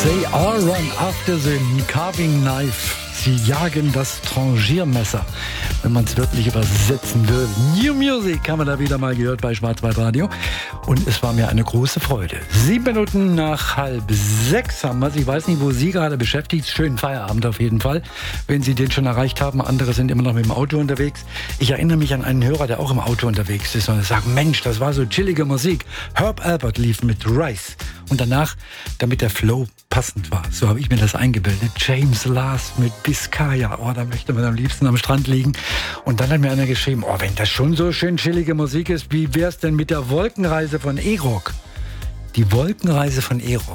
They all run after the carving knife. Sie jagen das Trangiermesser, wenn man es wörtlich übersetzen will. New Music haben wir da wieder mal gehört bei Schwarzwald Radio. Und es war mir eine große Freude. 7 Minuten nach 5:30 haben wir es. Ich weiß nicht, wo Sie gerade beschäftigt. Schönen Feierabend auf jeden Fall, wenn Sie den schon erreicht haben. Andere sind immer noch mit dem Auto unterwegs. Ich erinnere mich an einen Hörer, der auch im Auto unterwegs ist und sagt, Mensch, das war so chillige Musik. Herb Alpert lief mit Rice. Und danach, damit der Flow passend war, so habe ich mir das eingebildet, James Last mit Biscaya. Oh, da möchte man am liebsten am Strand liegen. Und dann hat mir einer geschrieben, oh, wenn das schon so schön chillige Musik ist, wie wär's denn mit der Wolkenreise von E-Rock? Die Wolkenreise von E-Rock.